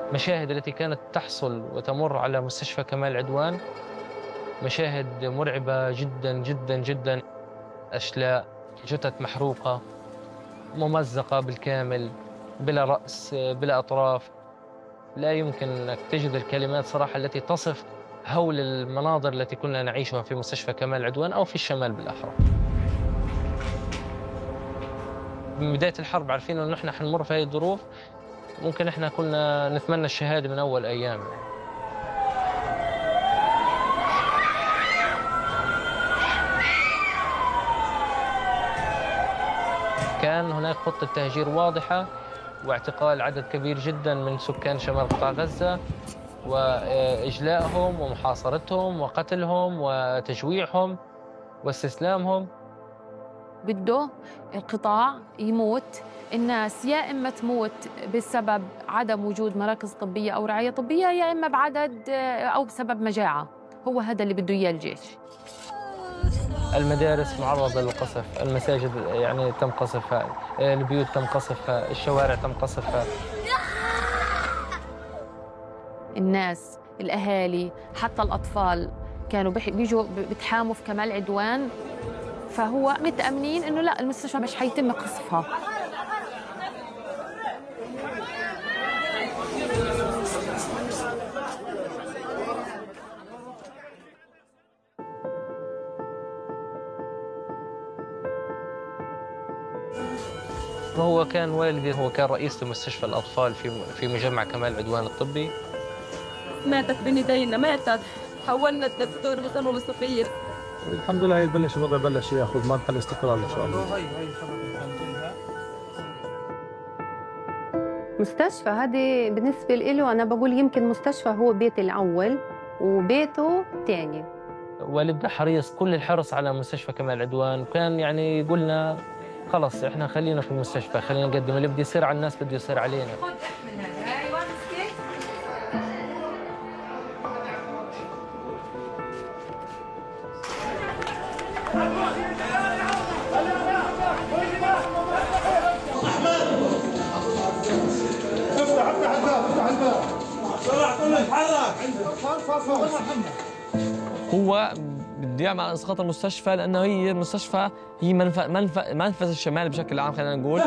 المشاهد التي كانت تحصل وتمر على مستشفى كمال عدوان مشاهد مرعبة جدا جدا جدا. أشلاء، جثث محروقة، ممزقة بالكامل، بلا رأس، بلا أطراف. لا يمكن أنك تجد الكلمات صراحة التي تصف هول المناظر التي كنا نعيشها في مستشفى كمال عدوان أو في الشمال بالأحرى. من بداية الحرب عارفين إنه نحن حنمر في هذه الظروف، ممكن إحنا كنا نتمنى الشهادة من أول أيام. كان هناك خطة تهجير واضحة واعتقال عدد كبير جدا من سكان شمال قطاع غزة وإجلائهم ومحاصرتهم وقتلهم وتجويعهم واستسلامهم. بده القطاع يموت، الناس يا إما تموت بسبب عدم وجود مراكز طبية أو رعاية طبية، يا إما بعدد أو بسبب مجاعة. هو هذا اللي بده إياه الجيش. المدارس معرضة للقصف، المساجد يعني تم قصفها، البيوت تم قصفها، الشوارع تم قصفها. الناس، الأهالي، حتى الأطفال كانوا بيجوا بتحاموا في كمال عدوان، فهو متأمنين إنه لا، المستشفى مش حيتم قصفها. وهو كان والدي هو كان رئيس لمستشفى الأطفال في مجمع كمال عدوان الطبي. ماتت بين ايدينا، ماتت، حولنا الدكتور بسبب الصغير. الحمد لله يبلش الوضع بلش ياخذ مرحله استقرار ان شاء الله. مستشفى هذه بالنسبة له أنا بقول يمكن مستشفى هو بيتي الأول وبيته الثاني. والدنا حريص كل الحرص على مستشفى كمال عدوان، وكان يعني يقولنا خلص احنا خلينا في المستشفى، خلينا نقدم اللي بده يصير على الناس بده يصير علينا. هو بده يعمل اسقاط المستشفى لانه هي المستشفى هي منفذ الشمال بشكل عام، خلينا نقول.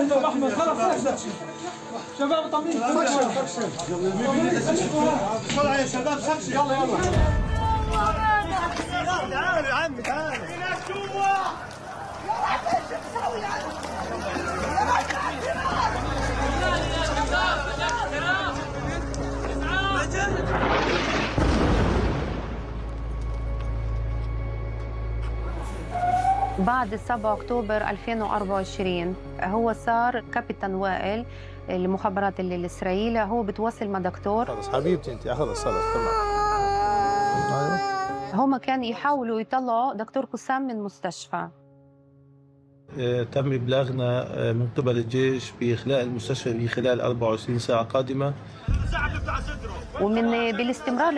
شباب طمين يلا يا شباب سكشن يلا تعال يا عمي تعال بعد 7 أكتوبر 2024 هو صار كابتن وائل المخابرات الإسرائيلية، هو بتواصل مع دكتور. خلص حبيبتي انت خلص تمام. هم كانوا يحاولوا يطلعوا دكتور قسام من المستشفى. تم إبلاغنا من قبل الجيش بإخلاء المستشفى في خلال 24 ساعة قادمة. ومن بالاستمرار